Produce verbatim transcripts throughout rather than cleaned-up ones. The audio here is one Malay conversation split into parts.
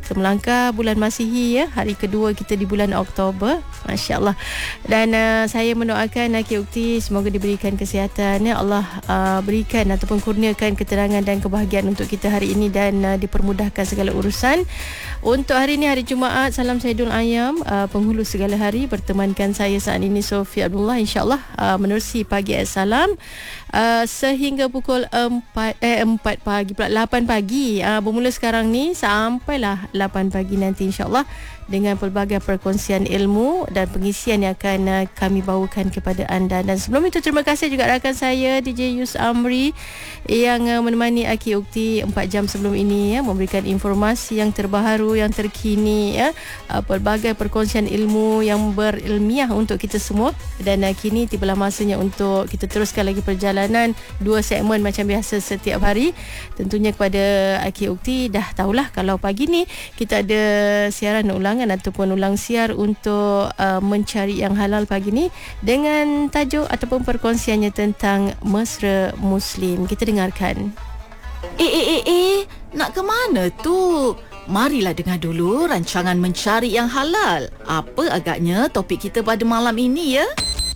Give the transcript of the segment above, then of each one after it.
kita melangkah bulan Masihi ya, hari kedua kita di bulan Oktober. Masya-Allah. Dan uh, saya mendoakan Akhi Ukti semoga diberikan kesihatan ya Allah, uh, berikan ataupun kurniakan keterangan dan kebahagiaan untuk kita hari ini dan uh, dipermudahkan segala urusan. Untuk hari ini hari Jumaat, salam Saidul Ayam, uh, penghulu segala hari, bertemankan saya saat ini Sofia Abdullah, insya-Allah uh, menerusi pagi Assalam uh, sehingga pukul empat eh empat pagi pula lapan pagi, uh, bermula sekarang ni sampailah lapan pagi nanti insya-Allah, dengan pelbagai perkongsian ilmu dan pengisian yang akan uh, kami bawakan kepada anda. Dan sebelum itu terima kasih juga rakan saya D J Yus Amri yang uh, menemani Akhi Ukti empat jam sebelum ini ya, memberikan informasi yang terbaharu, yang terkini ya, uh, pelbagai perkongsian ilmu yang berilmiah untuk kita semua. Dan uh, kini tibalah masanya untuk kita teruskan lagi perjalanan dua segmen macam biasa setiap hari. Tentunya kepada Akhi Ukti dah tahulah kalau pagi ni kita ada siaran ulangan ataupun ulang siar untuk uh, mencari yang halal pagi ni dengan tajuk ataupun perkongsiannya tentang mesra Muslim. Kita dengarkan. Eh eh eh eh, nak ke mana tu? Marilah dengar dulu rancangan mencari yang halal. Apa agaknya topik kita pada malam ini ya?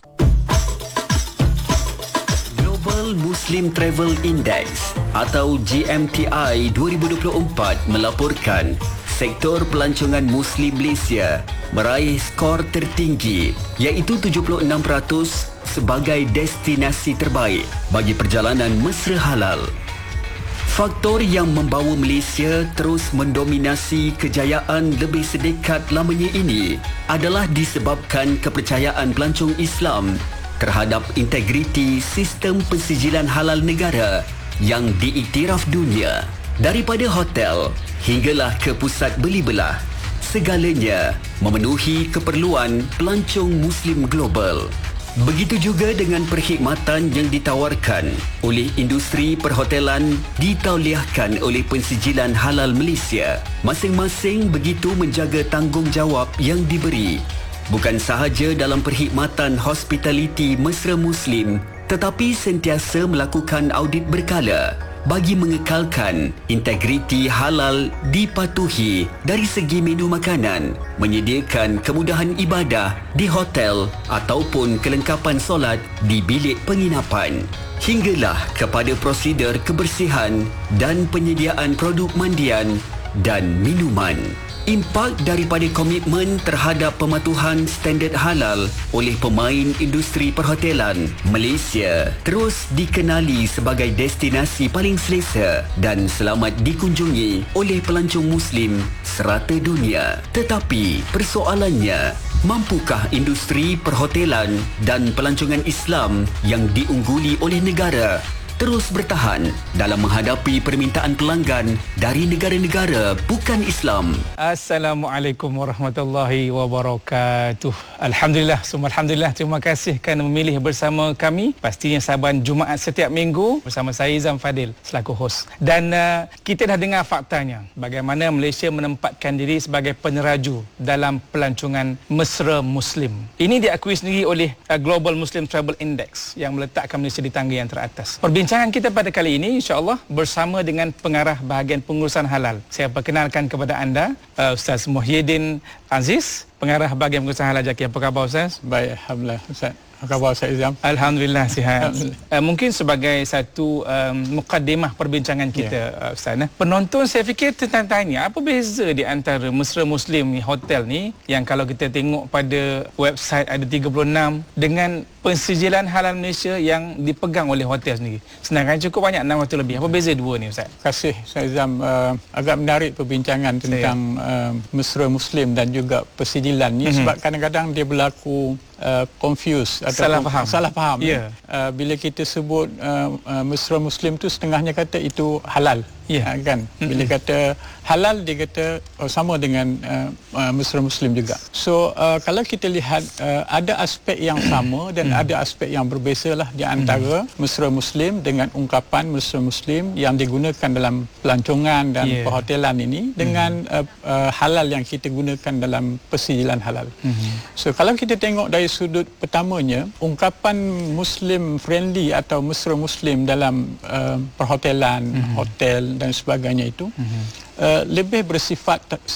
Global Muslim Travel Index atau G M T I dua ribu dua puluh empat melaporkan sektor pelancongan Muslim Malaysia meraih skor tertinggi iaitu tujuh puluh enam peratus sebagai destinasi terbaik bagi perjalanan mesra halal. Faktor yang membawa Malaysia terus mendominasi kejayaan lebih sedekat lamanya ini adalah disebabkan kepercayaan pelancong Islam terhadap integriti sistem pensijilan halal negara yang diiktiraf dunia. Daripada hotel hinggalah ke pusat beli belah, segalanya memenuhi keperluan pelancong Muslim global. Begitu juga dengan perkhidmatan yang ditawarkan oleh industri perhotelan ditauliahkan oleh Pensijilan Halal Malaysia. Masing-masing begitu menjaga tanggungjawab yang diberi, bukan sahaja dalam perkhidmatan hospitality mesra Muslim, tetapi sentiasa melakukan audit berkala bagi mengekalkan integriti halal dipatuhi dari segi menu makanan, menyediakan kemudahan ibadah di hotel ataupun kelengkapan solat di bilik penginapan, hinggalah kepada prosedur kebersihan dan penyediaan produk mandian dan minuman. Impak daripada komitmen terhadap pematuhan standard halal oleh pemain industri perhotelan, Malaysia terus dikenali sebagai destinasi paling selesa dan selamat dikunjungi oleh pelancong Muslim serata dunia. Tetapi persoalannya, mampukah industri perhotelan dan pelancongan Islam yang diungguli oleh negara terus bertahan dalam menghadapi permintaan pelanggan dari negara-negara bukan Islam? Assalamualaikum warahmatullahi wabarakatuh. Alhamdulillah, semua alhamdulillah. Terima kasih kerana memilih bersama kami. Pastinya saban Jumaat setiap minggu bersama saya Izam Fadil selaku host. Dan uh, kita dah dengar faktanya bagaimana Malaysia menempatkan diri sebagai peneraju dalam pelancongan mesra Muslim. Ini diakui sendiri oleh uh, Global Muslim Travel Index yang meletakkan Malaysia di tangga yang teratas. Perbincangan kita pada kali ini insya-Allah bersama dengan pengarah bahagian pengurusan halal. Saya perkenalkan kepada anda uh, Ustaz Muhyiddin Aziz, pengarah bahagian pengurusan halal JAKI. Apa khabar Ustaz? Baik, alhamdulillah Ustaz. Apa khabar Ustaz Izam? Alhamdulillah sihat. Uh, mungkin sebagai satu um, mukaddimah perbincangan kita yeah. uh, Ustaz, eh? penonton saya fikir tanya apa beza di antara mesra Muslim ni, hotel ni yang kalau kita tengok pada website ada tiga puluh enam dengan pensijilan halal Malaysia yang dipegang oleh hotel sendiri. Sedangkan cukup banyak enam ratus lebih. Apa beza dua ni Ustaz? Terima kasih Ustaz Izam. Uh, agak menarik perbincangan tentang uh, mesra Muslim dan juga pensijilan ni mm-hmm. sebab kadang-kadang dia berlaku Uh, confuse atau salah faham. Salah faham. Yeah. Uh, bila kita sebut uh, uh, mesra Muslim tu setengahnya kata itu halal. Yeah. Uh, kan. Mm-hmm. Bila kata halal dia kata oh, sama dengan uh, uh, mesra Muslim juga. So uh, kalau kita lihat uh, ada aspek yang sama dan mm-hmm. ada aspek yang berbeza lah di antara mm-hmm. mesra Muslim dengan ungkapan mesra Muslim yang digunakan dalam pelancongan dan yeah. perhotelan ini dengan mm-hmm. uh, uh, halal yang kita gunakan dalam pensijilan halal. Mm-hmm. So kalau kita tengok dari sudut pertamanya, ungkapan Muslim friendly atau mesra Muslim dalam uh, perhotelan, mm-hmm. hotel dan sebagainya itu mm-hmm. uh, lebih bersifat